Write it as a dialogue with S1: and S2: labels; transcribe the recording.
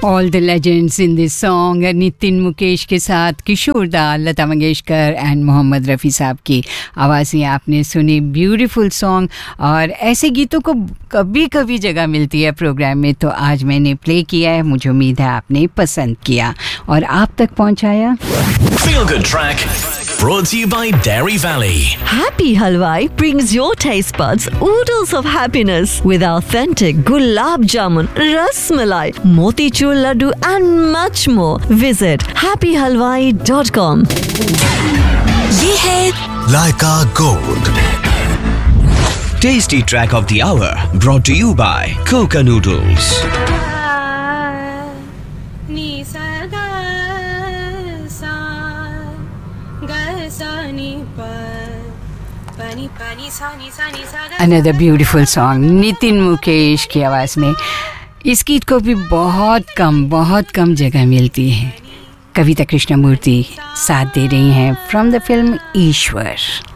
S1: All the legends in this song, Nitin Mukesh के साथ किशोर दा, लता मंगेशकर एंड मोहम्मद रफ़ी साहब की आवाज़ें आपने सुनी। Beautiful song. और ऐसे गीतों को कभी कभी जगह मिलती है प्रोग्राम में, तो आज मैंने प्ले किया है। मुझे उम्मीद है आपने पसंद किया और आप तक पहुंचाया।
S2: Feel Good Track brought to you by Dairy Valley.
S3: Happy Halwai brings your taste buds oodles of happiness with authentic gulab jamun, ras malai, motichur laddu and much more. Visit happyhalwai.com.
S4: ये है
S2: Laika Gold. Tasty Track of the Hour brought to you by Coca Noodles.
S1: Another beautiful song Nitin Mukesh की आवाज़ में। इस गीत को भी बहुत कम जगह मिलती है। कविता कृष्णमूर्ति साथ दे रही हैं फ्रॉम द फिल्म ईश्वर।